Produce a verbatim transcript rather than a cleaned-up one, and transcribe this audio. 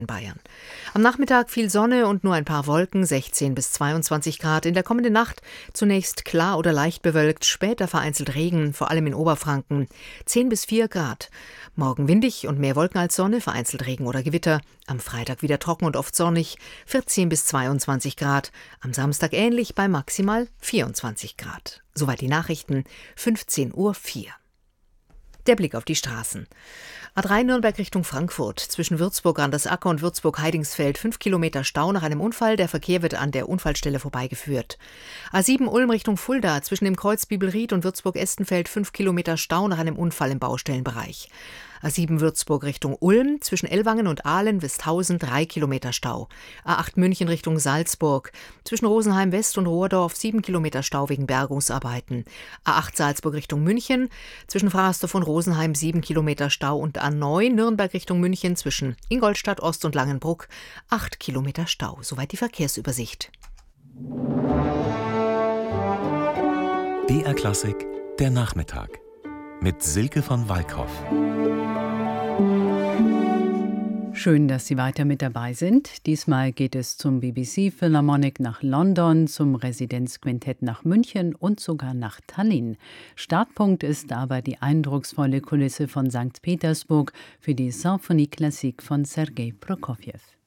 in Bayern. Am Nachmittag viel Sonne und nur ein paar Wolken, sechzehn bis zweiundzwanzig Grad. In der kommenden Nacht zunächst klar oder leicht bewölkt, später vereinzelt Regen, vor allem in Oberfranken, zehn bis vier Grad. Morgen windig und mehr Wolken als Sonne, vereinzelt Regen oder Gewitter. Am Freitag wieder trocken und oft sonnig, vierzehn bis zweiundzwanzig Grad. Am Samstag ähnlich bei maximal vierundzwanzig Grad. Soweit die Nachrichten, fünfzehn Uhr vier. Der Blick auf die Straßen. A drei Nürnberg Richtung Frankfurt. Zwischen Würzburg an das Acker und Würzburg-Heidingsfeld fünf Kilometer Stau nach einem Unfall. Der Verkehr wird an der Unfallstelle vorbeigeführt. A sieben Ulm Richtung Fulda. Zwischen dem Kreuz Bibelried und Würzburg-Estenfeld fünf Kilometer Stau nach einem Unfall im Baustellenbereich. A sieben Würzburg Richtung Ulm. Zwischen Ellwangen und Ahlen-Westhausen drei Kilometer Stau. A acht München Richtung Salzburg. Zwischen Rosenheim West und Rohrdorf sieben Kilometer Stau wegen Bergungsarbeiten. A acht Salzburg Richtung München. Zwischen Frasdorf und Rosenheim sieben Kilometer Stau und A neun Nürnberg Richtung München zwischen Ingolstadt Ost und Langenbruck acht Kilometer Stau. Soweit die Verkehrsübersicht. B R Klassik, der Nachmittag mit Silke von Walkhoff. Schön, dass Sie weiter mit dabei sind. Diesmal geht es zum B B C Philharmonic nach London, zum Residenzquintett nach München und sogar nach Tallinn. Startpunkt ist aber die eindrucksvolle Kulisse von Sankt Petersburg für die Symphonie Classique von Sergei Prokofjew.